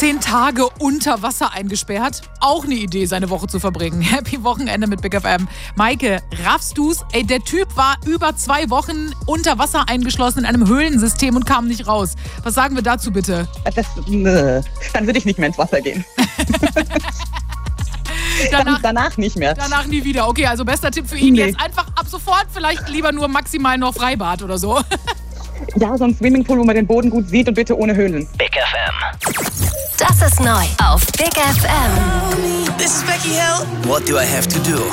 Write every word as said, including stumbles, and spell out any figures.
Zehn Tage unter Wasser eingesperrt. Auch eine Idee, seine Woche zu verbringen. Happy Wochenende mit Big F M. Maike, raffst du's? Ey, der Typ war über zwei Wochen unter Wasser eingeschlossen in einem Höhlensystem und kam nicht raus. Was sagen wir dazu bitte? Das, nö. Dann würde ich nicht mehr ins Wasser gehen. Danach, danach nicht mehr. Danach nie wieder. Okay, also bester Tipp für ihn. Nee. Jetzt einfach ab sofort vielleicht lieber nur maximal noch Freibad oder so. Ja, so ein Swimmingpool, wo man den Boden gut sieht und bitte ohne Höhlen. Big F M. Das ist neu auf Big F M. This is Becky Hill. What do I have to do?